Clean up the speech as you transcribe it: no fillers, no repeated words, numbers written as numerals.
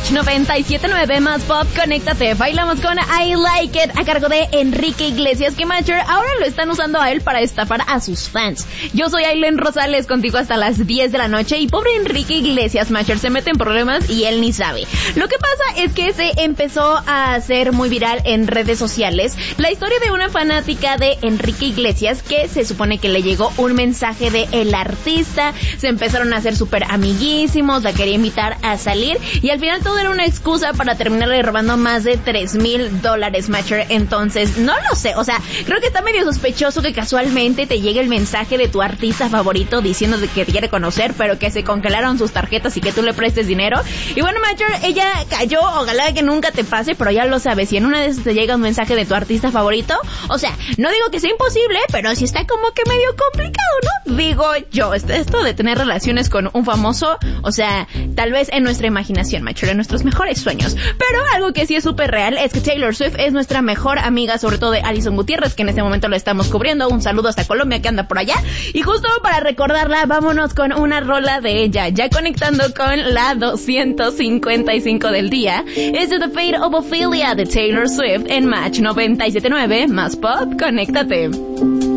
Match 97.9 más pop, conéctate. Bailamos con I Like It a cargo de Enrique Iglesias, que Matcher ahora lo están usando a él para estafar a sus fans. Yo soy Aileen Rosales, contigo hasta las 10 de la noche, y pobre Enrique Iglesias, Matcher, se mete en problemas y él ni sabe. Lo que pasa es que se empezó a hacer muy viral en redes sociales la historia de una fanática de Enrique Iglesias que se supone que le llegó un mensaje de el artista, se empezaron a hacer súper amiguísimos, la quería invitar a salir y al final todo era una excusa para terminarle robando más de $3,000, Matcher. Entonces, no lo sé, o sea, creo que está medio sospechoso que casualmente te llegue el mensaje de tu artista favorito diciéndote que te quiere conocer, pero que se congelaron sus tarjetas y que tú le prestes dinero. Y bueno, Matcher, ella cayó, ojalá que nunca te pase, pero ya lo sabes, si en una de esas te llega un mensaje de tu artista favorito, o sea, no digo que sea imposible, pero sí está como que medio complicado, ¿no? Digo yo, esto de tener relaciones con un famoso, o sea, tal vez en nuestra imaginación, Matcher, en nuestros mejores sueños. Pero algo que sí es súper real es que Taylor Swift es nuestra mejor amiga, sobre todo de Alison Gutiérrez, que en este momento lo estamos cubriendo. Un saludo hasta Colombia, que anda por allá. Y justo para recordarla, vámonos con una rola de ella, ya conectando con la 255 del día. Es The Fate of Ophelia de Taylor Swift en Match 97.9 más pop, conéctate.